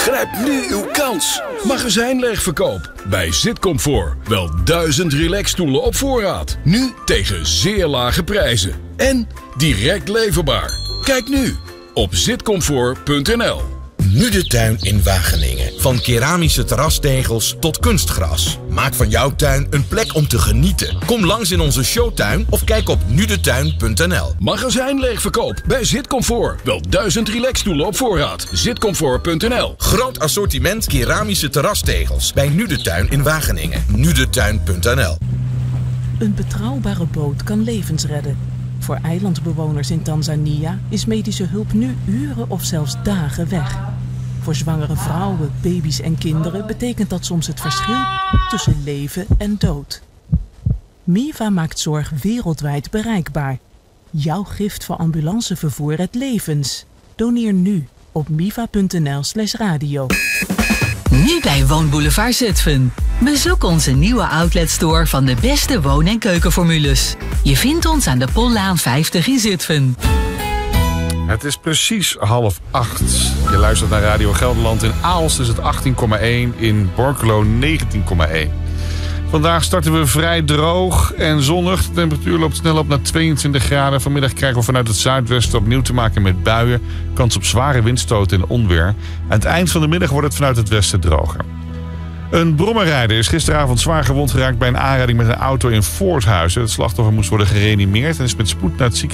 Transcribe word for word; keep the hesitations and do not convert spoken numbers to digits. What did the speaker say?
Grijp nu uw kans. Magazijnleegverkoop bij Zitcomfort. Wel duizend relaxstoelen op voorraad. Nu tegen zeer lage prijzen. En direct leverbaar. Kijk nu op zitcomfort punt n l. Nu de tuin in Wageningen. Van keramische terrastegels tot kunstgras. Maak van jouw tuin een plek om te genieten. Kom langs in onze showtuin of kijk op nu de tuin punt n l. Magazijnleegverkoop bij Zitcomfort. Wel duizend relaxstoelen op voorraad. zitcomfort punt n l. Groot assortiment keramische terrastegels bij Nu de Tuin in Wageningen. nu de tuin punt n l. Een betrouwbare boot kan levens redden. Voor eilandbewoners in Tanzania is medische hulp nu uren of zelfs dagen weg. Voor zwangere vrouwen, baby's en kinderen betekent dat soms het verschil tussen leven en dood. Miva maakt zorg wereldwijd bereikbaar. Jouw gift voor ambulancevervoer redt levens. Doneer nu op miva punt n l slash radio. Nu bij Woonboulevard Zutphen. Bezoek onze nieuwe outletstore van de beste woon- en keukenformules. Je vindt ons aan de Pollaan vijftig in Zutphen. Het is precies half acht. Je luistert naar Radio Gelderland. In Aalst is het achttien komma één, in Borculo negentien komma één. Vandaag starten we vrij droog en zonnig. De temperatuur loopt snel op naar tweeëntwintig graden. Vanmiddag krijgen we vanuit het zuidwesten opnieuw te maken met buien. Kans op zware windstoten en onweer. Aan het eind van de middag wordt het vanuit het westen droger. Een brommerrijder is gisteravond zwaar gewond geraakt bij een aanrijding met een auto in Voorthuizen. Het slachtoffer moest worden gereanimeerd en is met spoed naar het ziekenhuis